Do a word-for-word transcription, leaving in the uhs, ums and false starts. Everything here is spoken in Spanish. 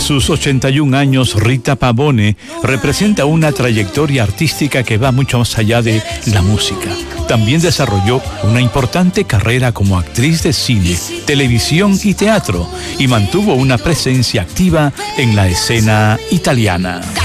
sus ochenta y un años, Rita Pavone representa una trayectoria artística que va mucho más allá de la música. También desarrolló una importante carrera como actriz de cine, televisión y teatro, y mantuvo una presencia activa en la escena italiana.